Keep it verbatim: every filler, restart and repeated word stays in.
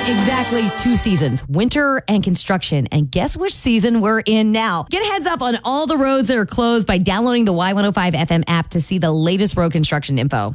Exactly two seasons, winter and construction. And guess which season we're in now? Get a heads up on all the roads that are closed by downloading the Y one oh five F M app to see the latest road construction info.